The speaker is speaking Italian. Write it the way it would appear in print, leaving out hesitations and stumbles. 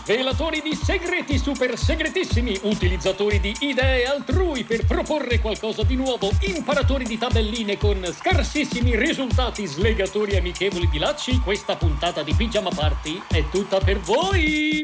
Svelatori di segreti super segretissimi, utilizzatori di idee altrui per proporre qualcosa di nuovo, imparatori di tabelline con scarsissimi risultati, slegatori amichevoli di lacci, questa puntata di Pigiama Party è tutta per voi!